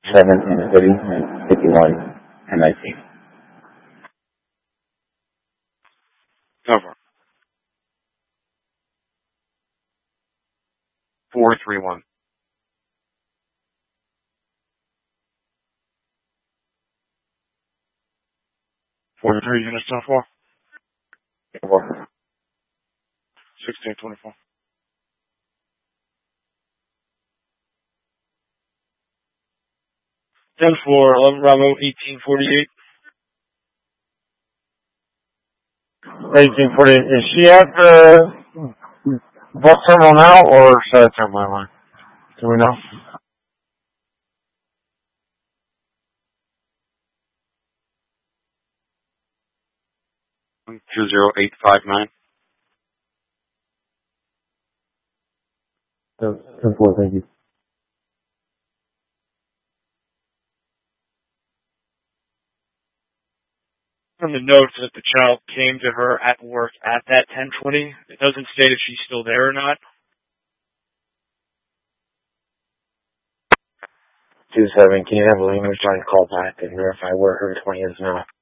7:51 MIT. Over. 431. Forty-three units 10-4. Over. 1624. Ten for 11 Bravo 1848. 1848. Is she at the bus terminal now or side terminal line? Do we know? $20859. Thank you. From the notes that the child came to her at work at that 10:20, it doesn't state if she's still there or not. 27, can you have Williams try and call back and verify where her 20 is now?